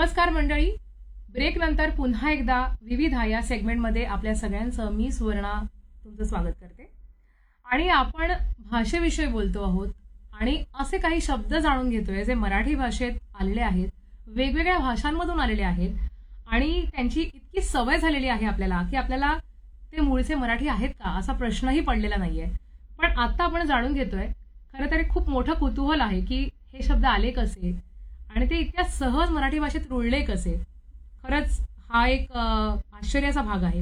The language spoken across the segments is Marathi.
नमस्कार मंडळी. ब्रेक नंतर पुन्हा एकदा विविधा या सेगमेंटमध्ये आपल्या सगळ्यांचं मी सुवर्णा तुमचं स्वागत करते. आणि आपण भाषेविषयी बोलतो आहोत आणि असे काही शब्द जाणून घेतोय जे मराठी भाषेत आलेले आहेत, वेगवेगळ्या भाषांमधून आलेले आहेत आणि त्यांची इतकी सवय झालेली आहे आपल्याला की आपल्याला ते मूळचे मराठी आहेत का असा प्रश्नही पडलेला नाहीये. पण आता आपण जाणून घेतोय, खरं तर खूप मोठं कुतूहल आहे की हे शब्द आले कसे आणि ते इतक्या सहज मराठी भाषेत रुळले कसे. खरंच हा एक आश्चर्याचा भाग आहे.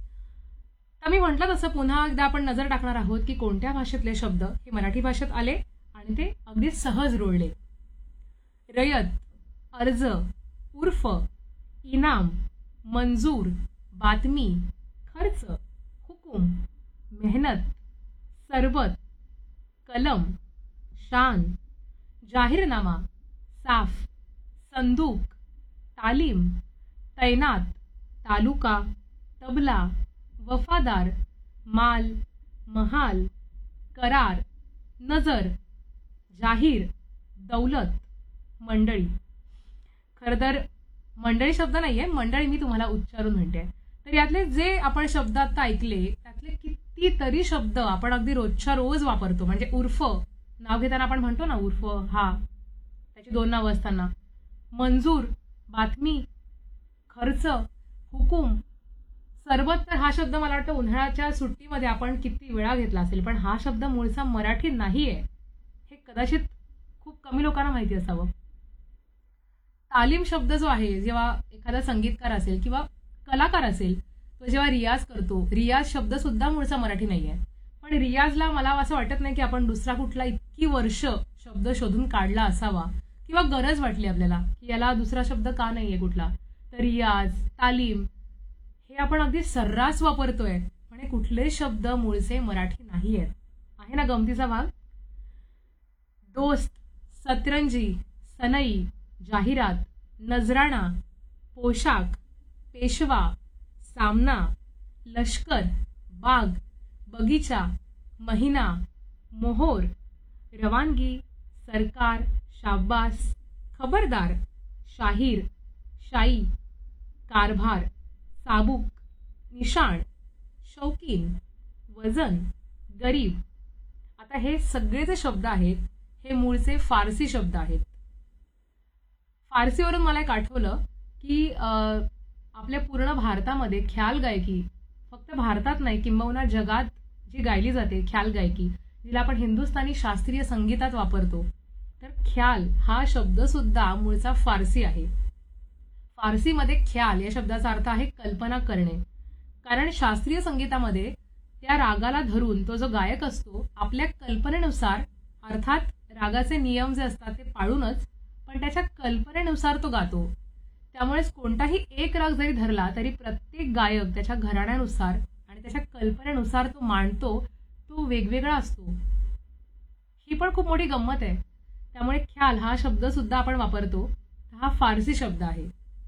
तर मी म्हटलं तसं पुन्हा एकदा आपण नजर टाकणार आहोत की कोणत्या भाषेतले शब्द हे मराठी भाषेत आले आणि ते अगदी सहज रुळले. रयत, अर्ज, उर्फ, इनाम, मंजूर, बातमी, खर्च, हुकूम, मेहनत, सरबत, कलम, शान, जाहीरनामा, साफ, संदूक, तालीम, तैनात, तालुका, तबला, वफादार, माल, महाल, करार, नजर, जाहीर, दौलत, मंडळी. खरं तर मंडळी शब्द नाहीये, मंडळी मी तुम्हाला उच्चारून म्हणते. तर यातले जे आपण शब्द आता ऐकले त्यातले कितीतरी शब्द आपण अगदी रोजच्या रोज वापरतो. म्हणजे उर्फ नाव घेताना आपण म्हणतो ना, उर्फ हा, त्याची दोन नावं असताना. मंजूर, बातमी, खर्च, हुकूम, सरबत. तर हा शब्द मला वाटतं उन्हाळ्याच्या सुट्टीमध्ये आपण किती वेळा घेतला असेल, पण हा शब्द मूळचा मराठी नाहीये हे कदाचित खूप कमी लोकांना माहिती असावं. तालीम शब्द जो आहे, जेव्हा एखादा संगीतकार असेल किंवा कलाकार असेल तो जेव्हा रियाज करतो, रियाज शब्द सुद्धा मूळचा मराठी नाहीये. पण रियाजला मला असं वाटत नाही की आपण दुसरा कुठला इतकी वर्ष शब्द शोधून काढला असावा किंवा गरज वाटली आपल्याला की याला दुसरा शब्द का नाहीये कुठला. तर रियाज, तालीम हे आपण अगदी सर्रास वापरतोय, पण हे कुठले शब्द मूळचे मराठी नाही आहेत. आहे ना गमतीचा भाग. दोस्त, सतरंजी, सनई, जाहिरात, नजराणा, पोशाख, पेशवा, सामना, लष्कर, बाग, बगीचा, महिना, मोहोर, रवानगी, सरकार, शाबास, खबरदार, शाहीर, शाई, कारभार, साबूक, निशाण, शौकीन, वजन, गरीब. आता हे सगळे जे शब्द आहेत हे मूळचे फारसी शब्द आहेत. फारसीवरून मला एक आठवलं की आपल्या पूर्ण भारतामध्ये ख्याल गायकी, फक्त भारतात नाही किंबहुना जगात जी गायली जाते ख्याल गायकी, जिला आपण हिंदुस्थानी शास्त्रीय संगीतात वापरतो, तर ख्याल हा शब्द सुद्धा मूळचा फारसी आहे. फारसीमध्ये ख्याल या शब्दाचा अर्थ आहे कल्पना करणे. कारण शास्त्रीय संगीतामध्ये त्या रागाला धरून तो जो गायक असतो आपल्या कल्पनेनुसार, अर्थात रागाचे नियम जे असतात ते पाळूनच, पण त्याच्या कल्पनेनुसार तो गातो. त्यामुळेच कोणताही एक राग जरी धरला तरी प्रत्येक गायक त्याच्या घराण्यानुसार आणि त्याच्या कल्पनेनुसार तो मांडतो, तो वेगवेगळा असतो. ही पण खूप मोठी गंमत आहे. त्यामुळे ख्याल हा शब्द सुद्धा आपण वापरतो, हा फारसी शब्द आहे.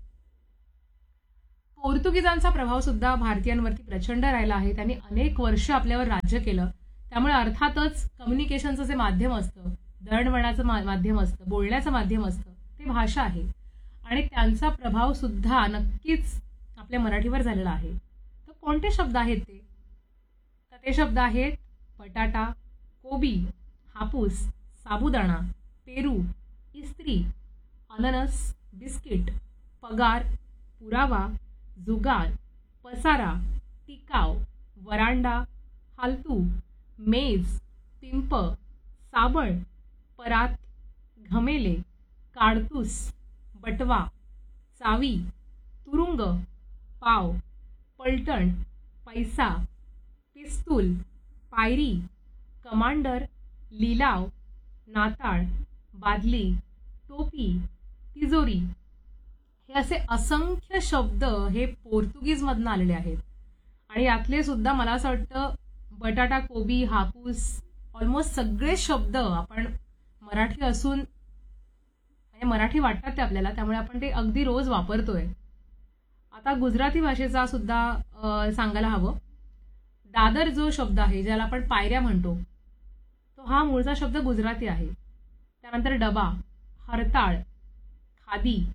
पोर्तुगीजांचा प्रभाव सुद्धा भारतीयांवरती प्रचंड राहिला आहे. त्यांनी अनेक वर्ष आपल्यावर राज्य केलं. त्यामुळे अर्थातच कम्युनिकेशनचं जे माध्यम असतं, दळणवळणाचं माध्यम असतं, बोलण्याचं माध्यम असतं, ते भाषा आहे. आणि त्यांचा प्रभाव सुद्धा नक्कीच आपल्या मराठीवर झालेला आहे. तर कोणते शब्द आहेत ते? तर ते शब्द आहेत बटाटा, कोबी, हापूस, साबुदाणा, पेरू, इस्त्री, अननस, बिस्किट, पगार, पुरावा, जुगार, पसारा, टिकाव, वरांडा, फालतू, मेज, पिंप, साबण, परात, घमेले, काडतूस, बटवा, चावी, तुरुंग, पाव, पलटण, पैसा, पिस्तूल, पायरी, कमांडर, लिलाव, नाताळ, बादली, टोपी, तिजोरी. हे असे असंख्य शब्द हे पोर्तुगीजमधून आलेले आहेत. आणि यातले सुद्धा मला असं वाटतं बटाटा, कोबी, हापूस, ऑलमोस्ट सगळे शब्द आपण मराठी असून, म्हणजे मराठी वाटतात ते आपल्याला, त्यामुळे आपण ते अगदी रोज वापरतोय. आता गुजराती भाषेचा सुद्धा सांगायला हवं. दादर जो शब्द आहे, ज्याला आपण पायऱ्या म्हणतो, तो हा मूळचा शब्द गुजराती आहे. त्यानंतर डबा, हरताळ, खादी,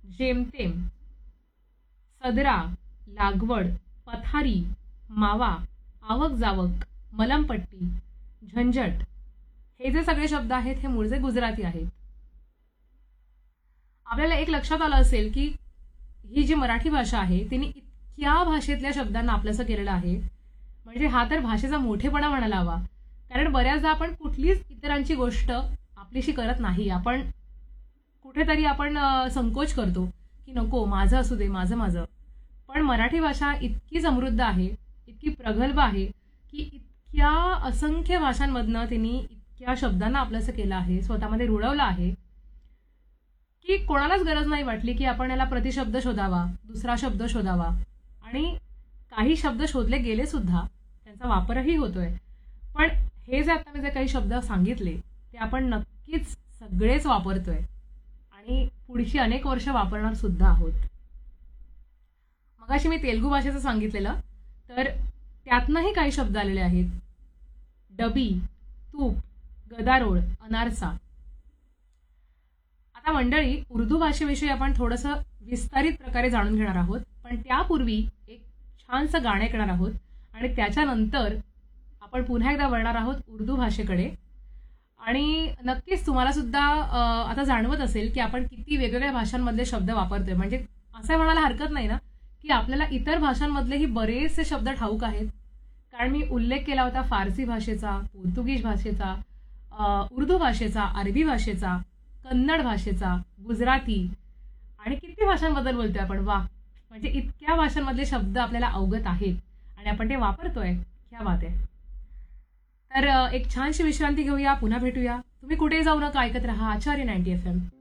जेमतेम, सदरा, लागवड, पथारी, मावा, आवक जावक, मलमपट्टी, झंझट, हे जे सगळे शब्द आहेत हे मूळचे गुजराती आहेत. आपल्याला एक लक्षात आलं असेल की ही जी मराठी भाषा आहे तिने इतक्या भाषेतल्या शब्दांना आपलंसं केलेलं आहे, म्हणजे हा तर भाषेचा मोठेपणा म्हणायला हवा. कारण बऱ्याचदा आपण कुठलीच इतरांची गोष्ट आपलीशी करत नाही. आपण कुठेतरी संकोच करतो की नको, माझं असू दे, माझं माझं. पण मराठी भाषा इतकी समृद्ध आहे, इतकी प्रगल्भ आहे की इतक्या असंख्य भाषांमधनं तिने इतक्या शब्दांना आपलंसं केलं आहे, स्वतःमध्ये रुळवलं आहे की कोणालाच गरज नाही वाटली की आपण याला प्रतिशब्द शोधावा, दुसरा शब्द शोधावा. आणि काही शब्द शोधले गेले सुद्धा, त्यांचा वापरही होतोय. पण हे जे आता मी जे काही शब्द सांगितले ते आपण नक्कीच सगळेच वापरतोय आणि पुढची अनेक वर्ष वापरणार सुद्धा आहोत. मगाशी मी तेलुगू भाषेचं सांगितलेलं, तर त्यातनंही काही शब्द आलेले आहेत. डबी, तूप, गदारोळ, अनारसा. आता मंडळी, उर्दू भाषेविषयी आपण थोडंसं विस्तारित प्रकारे जाणून घेणार आहोत. पण त्यापूर्वी एक छानसं गाणं ऐकणार आहोत आणि त्याच्यानंतर आपण पुन्हा एकदा वळणार आहोत उर्दू भाषेकडे. आणि नक्कीच तुम्हाला सुद्धा आता जाणवत असेल की आपण किती वेगवेगळ्या भाषांमधले शब्द वापरतोय. म्हणजे असं म्हणायला हरकत नाही ना की आपल्याला इतर भाषांमधलेही बरेचसे शब्द ठाऊक आहेत. कारण मी उल्लेख केला होता फारसी भाषेचा, पोर्तुगीज भाषेचा, उर्दू भाषेचा, अरबी भाषेचा, कन्नड भाषेचा, गुजराती, आणि किती भाषांबद्दल बोलतोय आपण. वा, म्हणजे इतक्या भाषांमधले शब्द आपल्याला अवगत आहेत आणि आपण ते वापरतोय. क्या बात आहे. तर एक छानशी विश्रांती घेऊया, पुन्हा भेटूया. तुम्ही कुठेही जाऊ नका, ऐकत राहा आचार्य 90 FM.